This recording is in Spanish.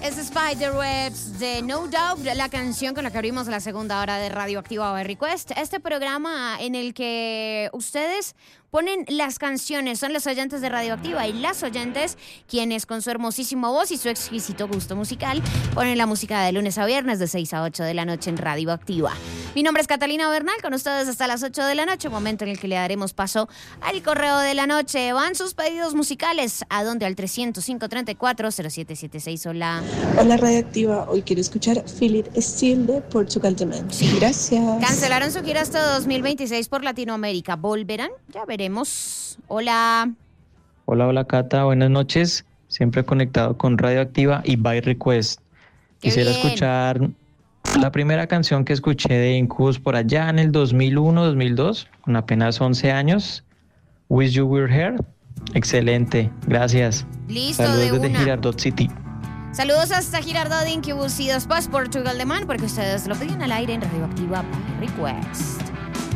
Es Spiderwebs de No Doubt, la canción con la que abrimos la segunda hora de Radioactiva by Request. Este programa en el que ustedes ponen las canciones, son los oyentes de Radioactiva y las oyentes quienes con su hermosísima voz y su exquisito gusto musical ponen la música de lunes a viernes de 6 a 8 de la noche en Radioactiva. Mi nombre es Catalina Bernal, con ustedes hasta las 8 de la noche, momento en el que le daremos paso al correo de la noche. Van sus pedidos musicales, ¿a dónde? Al 305-34-0776. Hola. Hola Radioactiva, hoy quiero escuchar Feel It Still de Portugal The Man. Sí. Gracias. Cancelaron su gira hasta 2026 por Latinoamérica. ¿Volverán? Ya veremos. Hola. Hola Cata, buenas noches. Siempre conectado con Radioactiva y By Request. Quisiera escuchar la primera canción que escuché de Incubus por allá en el 2001-2002, con apenas 11 años. Wish You Were Here. Excelente, gracias. Listo, saludos de desde Girardot City. Saludos hasta Girardot, Incubus y después Portugal The Man, porque ustedes lo pedían al aire en Radioactiva by Request.